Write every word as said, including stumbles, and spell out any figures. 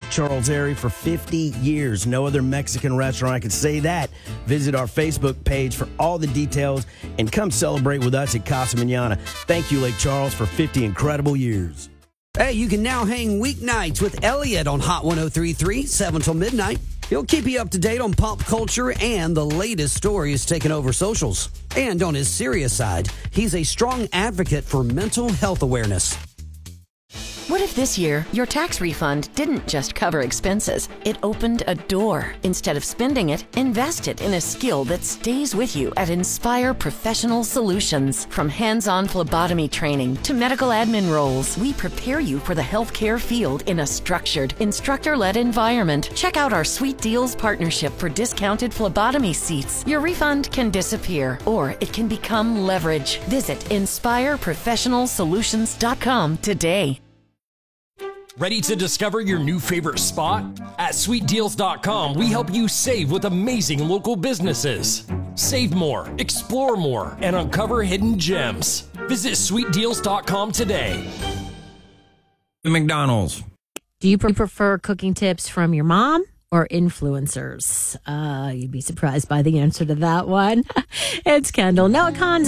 Charles Airy for fifty years. No other Mexican restaurant I could say that. Visit our Facebook page for all the details and come celebrate with us at Casa Manana. Thank you, Lake Charles, for fifty incredible years. Hey, you can now hang weeknights with Elliot on Hot one oh three point three, seven till midnight. He'll keep you up to date on pop culture and the latest stories taking over socials. And on his serious side, he's a strong advocate for mental health awareness. What if this year your tax refund didn't just cover expenses? It opened a door. Instead of spending it, invest it in a skill that stays with you at Inspire Professional Solutions. From hands-on phlebotomy training to medical admin roles, we prepare you for the healthcare field in a structured, instructor-led environment. Check out our Sweet Deals partnership for discounted phlebotomy seats. Your refund can disappear, or it can become leverage. Visit inspire professional solutions dot com today. Ready to discover your new favorite spot? At sweet deals dot com, we help you save with amazing local businesses. Save more, explore more, and uncover hidden gems. Visit sweet deals dot com today. McDonald's. Do you prefer cooking tips from your mom or influencers? Uh, you'd be surprised by the answer to that one. It's Kendall. Noah Khan's